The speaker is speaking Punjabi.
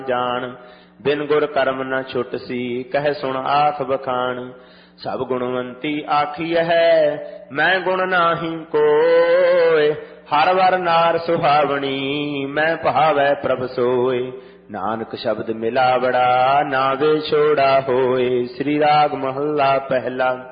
ਜਾਣ। ਬਿਨ ਗੁਰ ਕਰਮ ਨ ਛੁਟਸੀ ਕਹਿ ਸੁਣ ਆਖ ਬਖਾਣ। ਸਭ ਗੁਣਵੰਤੀ ਆਖੀਐ ਹੈ ਮੈਂ ਗੁਣ ਨਾਹੀ ਕੋਇ। ਹਰ ਵਰ ਨਾਰ ਸੁਹਾਵਣੀ ਮੈਂ ਭਾਵੈ ਪ੍ਰਭ ਸੋਇ। ਨਾਨਕ ਸ਼ਬਦ ਮਿਲਾਵੜਾ ਨਾ ਵੇ ਛੋੜਾ ਹੋਏ। ਸ੍ਰੀ ਰਾਗ ਮਹੱਲਾ ਪਹਿਲਾ।